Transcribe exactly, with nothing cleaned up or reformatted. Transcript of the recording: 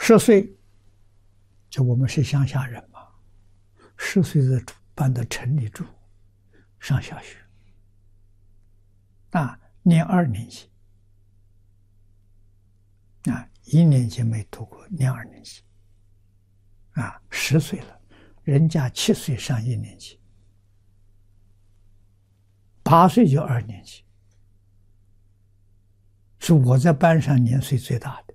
十岁，就我们是乡下人嘛，十岁的搬到城里住，上小学，啊，念二年级，啊，一年级没读过，念二年级，啊，十岁了，人家七岁上一年级，八岁就二年级，是我在班上年岁最大的。